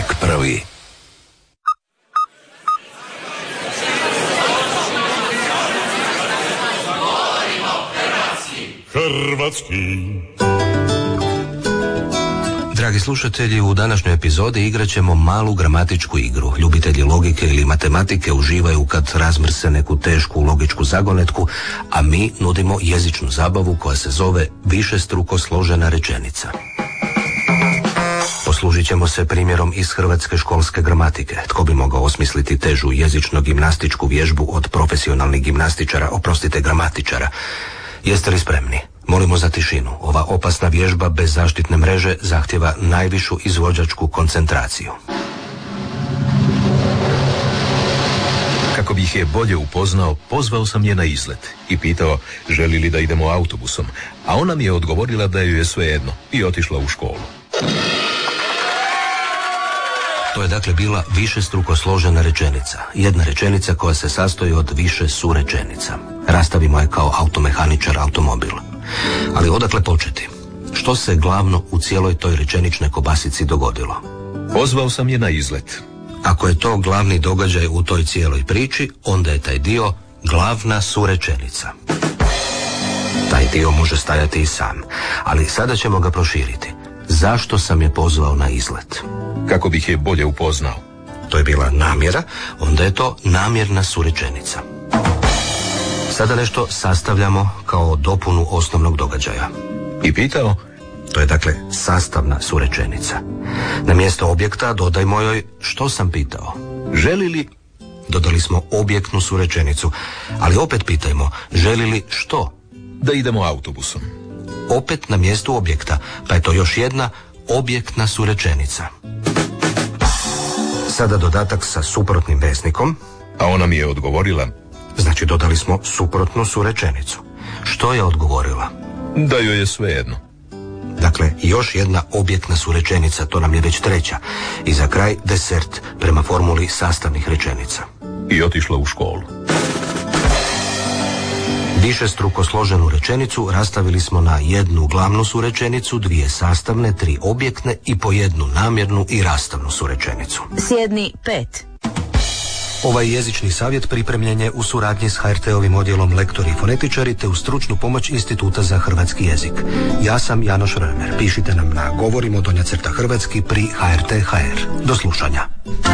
uvijek prvi. Hrvatski. Dragi slušatelji, u današnjoj epizodi igrat ćemo malu gramatičku igru. Ljubitelji logike ili matematike uživaju kad razmrse neku tešku logičku zagonetku, a mi nudimo jezičnu zabavu koja se zove višestruko složena rečenica. Poslužit ćemo se primjerom iz hrvatske školske gramatike. Tko bi mogao osmisliti težu jezično-gimnastičku vježbu od profesionalnih gramatičara? Jeste li spremni? Molimo za tišinu. Ova opasna vježba bez zaštitne mreže zahtjeva najvišu izvođačku koncentraciju. Kako bih je bolje upoznao, pozvao sam je na izlet i pitao želi li da idemo autobusom, a ona mi je odgovorila da joj je svejedno i otišla u školu. To je dakle bila višestruko složena rečenica. Jedna rečenica koja se sastoji od više surečenica. Rastavimo je kao automehaničar automobil. Ali odakle početi? Što se glavno u cijeloj toj rečeničnoj kobasici dogodilo? Pozvao sam je na izlet. Ako je to glavni događaj u toj cijeloj priči, onda je taj dio glavna surečenica. Taj dio može stajati i sam, ali sada ćemo ga proširiti. Zašto sam je pozvao na izlet? Kako bih je bolje upoznao. To je bila namjera, onda je to namjerna surečenica. Sada nešto sastavljamo kao dopunu osnovnog događaja. I pitao? To je dakle sastavna surečenica. Na mjesto objekta dodajmo joj što sam pitao. Želi li? Dodali smo objektnu surečenicu, ali opet pitajmo želi li što? Da idemo autobusom. Opet na mjestu objekta, pa je to još jedna objektna surečenica. Sada dodatak sa suprotnim veznikom. A ona mi je odgovorila. Znači dodali smo suprotnu surečenicu. Što je odgovorila? Da joj je svejedno. Dakle, još jedna objektna surečenica, to nam je već treća. I za kraj desert prema formuli sastavnih rečenica. I otišla u školu. Višestruko složenu rečenicu rastavili smo na jednu glavnu surečenicu, dvije sastavne, tri objektne i po jednu namjernu i rastavnu surečenicu. Sjedni 5. Ovaj jezični savjet pripremljen je u suradnji s HRT-ovim odjelom Lektori i fonetičari te uz stručnu pomoć Instituta za hrvatski jezik. Ja sam Janoš Römer. Pišite nam na govorimo_hrvatski pri HRT.hr. Do slušanja.